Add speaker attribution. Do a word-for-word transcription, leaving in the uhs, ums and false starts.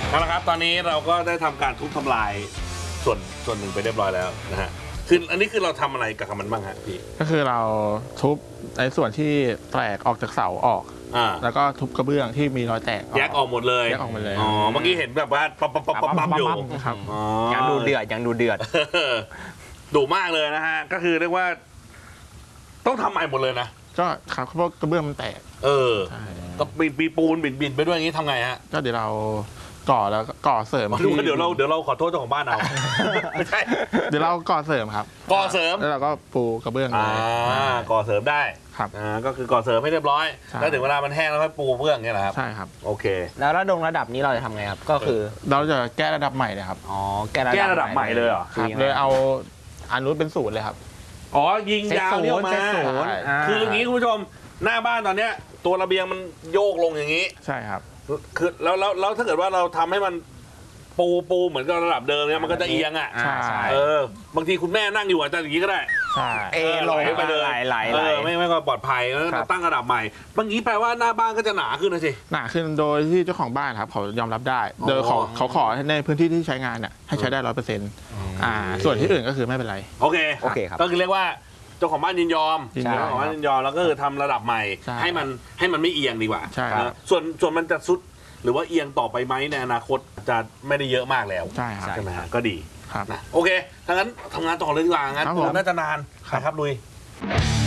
Speaker 1: เอาละครับตอนนี้เราก็ได้ทำการทุบทำลายส่วนส่วนหนึ่งไปเรียบร้อยแล้วนะฮะคืออันนี้คือเราทำอะไรกับมันบ้างฮะพี่
Speaker 2: ก็คือเราทุบในส่วนที่แตกออกจากเสาออก
Speaker 1: อ่า
Speaker 2: แล้วก็ทุบกระเบื้องที่มีรอยแตก
Speaker 1: แยกออกหมดเลย
Speaker 2: แยกออกหมดเลย
Speaker 1: อ๋อเมื่อกี้เห็นแบบว่าปั๊บปั๊บปั๊บปั๊บอยู่
Speaker 2: ครับ
Speaker 3: ยังดูเดือดยังดูเดือด
Speaker 1: ดุมากเลยนะฮะก็คือเรียกว่าต้องทำใหม่หมดเลยนะ
Speaker 2: ก็ครับเพราะกระเบื้องมันแตก
Speaker 1: เออก็ปีปูนบินบินไปด้วยอย่างนี้ทำไงฮะ
Speaker 2: ก็เดี๋ยวเราก่อแล้วก่อเสริม
Speaker 1: ที่เดี๋ยวเราเดี๋ยวเราขอโทษเจ้าของบ้านเอาไม่ใช่
Speaker 2: เดี๋ยวเราก่อเสริมครับ
Speaker 1: ก่อเสริม
Speaker 2: แล้วเราก็ปูกระเบื้องเลย
Speaker 1: อ่าก่อเสริมได้
Speaker 2: ครับ
Speaker 1: อ่าก็คือก่อเสริมให้เรียบร้อยแล้วถึงเวลามันแห้งแล้วค่อยปูเบื้องเงี้ยเหรอครับ
Speaker 2: ใช่ครับ
Speaker 1: โอเค
Speaker 3: แล้วระดงระดับนี้เราจะทำไงครับก็คือ
Speaker 2: เราจะแก้ระดับใหม่เลยครับ
Speaker 3: อ๋อแก้
Speaker 1: ระดับใหม่เลยเหรอ
Speaker 2: ครับเลยเอาอันนู้นเป็นศูนย์เลยครับ
Speaker 1: อ๋อยิงยาวเรียวมาคืออย่างนี้คุณผู้ชมหน้าบ้านตอนเนี้ยตัวระเบียงมันโยกลงอย่างนี้
Speaker 2: ใช่ครับ
Speaker 1: คือแล้วแล้วแล้วถ้าเกิดว่าเราทำให้มันปูปูเหมือนกับระดับเดิมเนี่ยมันก็จะเอียงอ่ะ
Speaker 2: ใช่
Speaker 1: เออบางทีคุณแม่นั่งอยู่อาจจะอย่างนี้ก็ได้
Speaker 2: ใช่
Speaker 3: เอลง
Speaker 1: ไปเลย
Speaker 3: ไหล
Speaker 1: เออไม่ไม่ก็ปลอดภัยแล้วตั้งระดับใหม่บางทีแปลว่าหน้าบ้านก็จะหนาขึ้นนะสิ
Speaker 2: หนาขึ้นโดยที่เจ้าของบ้านครับเขายอมรับได้โดยเขาเขาขอในพื้นที่ที่ใช้งานเนี่ยให้ใช้ได้ร้อยเปอร์เซ็นต์อ่าส่วนที่อื่นก็คือไม่เป็นไร
Speaker 1: โอเค
Speaker 3: โอเคครับ
Speaker 1: ก็คือเรียกว่าเจ้าของบ้านยินยอมเจ้าของบ้านยินยอมแล้วก็คือทำระดับใหม่ให้มันให้มันไม่เอียงดีกว่า
Speaker 2: ใช่
Speaker 1: ส่วนส่วนมันจะซุดหรือว่าเอียงต่อไปไหมในอนาคตจะไม่ได้เยอะมากแล้ว
Speaker 2: ใช่ครับ
Speaker 1: ใช่ไหมฮะก็ดี
Speaker 2: ครับ
Speaker 1: นะโอเคถ้างั้นทำงานต่อเลยดีกว่างั้นน่าจะนานนะครับลุย